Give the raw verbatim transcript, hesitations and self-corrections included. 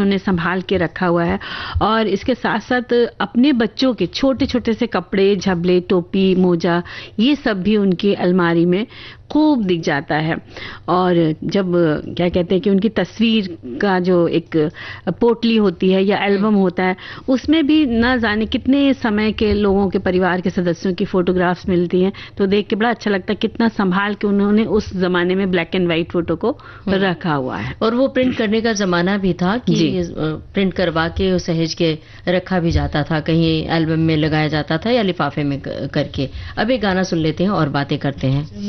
उन्होंने संभाल के रखा हुआ है। और इसके साथ-साथ अपने बच्चों के छोटे-छोटे से कपड़े, झबले, टोपी, मोजा, ये सब भी उनकी अलमारी में खूब दिख जाता है। और जब क्या कहते हैं कि उनकी तस्वीर का जो एक पोटली होती है या एल्बम होता है, उसमें भी ना जाने कितने समय के लोगों के परिवार के सदस्यों की फोटोग्राफ्स मिलती हैं, तो देख के बड़ा अच्छा लगता है कितना संभाल के उन्होंने उस जमाने में ब्लैक एंड व्हाइट फोटो को रखा हुआ है। और वो प्रिंट करने का जमाना भी था कि प्रिंट करवा के सहेज के रखा भी जाता था, कहीं एल्बम में लगाया जाता था या लिफाफे में करके। अब एक गाना सुन लेते हैं और बातें करते हैं।